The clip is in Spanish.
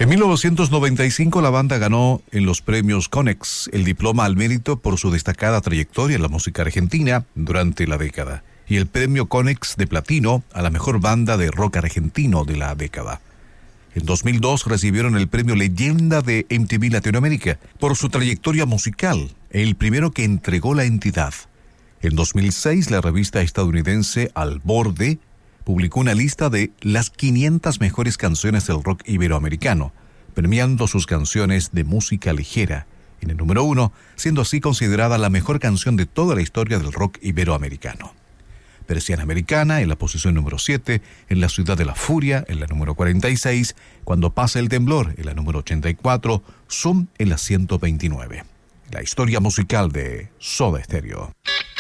En 1995 la banda ganó en los premios Conex el diploma al mérito por su destacada trayectoria en la música argentina durante la década y el premio Conex de platino a la mejor banda de rock argentino de la década. En 2002 recibieron el premio Leyenda de MTV Latinoamérica por su trayectoria musical, el primero que entregó la entidad. En 2006 la revista estadounidense Al Borde publicó una lista de las 500 mejores canciones del rock iberoamericano, premiando sus canciones de música ligera, en el número 1, siendo así considerada la mejor canción de toda la historia del rock iberoamericano. Persiana Americana en la posición número 7, En la Ciudad de la Furia en la número 46, Cuando pasa el temblor en la número 84, Zoom en la 129. La historia musical de Soda Stereo.